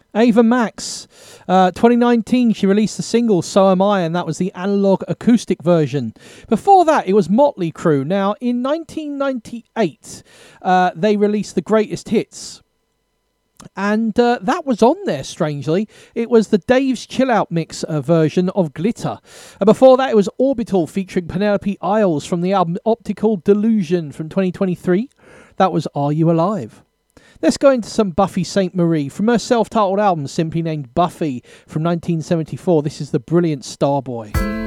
Ava Max, 2019, she released the single So Am I, and that was the analog acoustic version. Before that, it was Motley Crue. Now, in 1998, they released the Greatest Hits. And that was on there, strangely. It was the Dave's Chill Out Mix version of Glitter. And before that, it was Orbital featuring Penelope Isles from the album Optical Delusion from 2023. That was Are You Alive? Let's go into some Buffy St. Marie from her self-titled album simply named Buffy from 1974. This is the brilliant Starboy.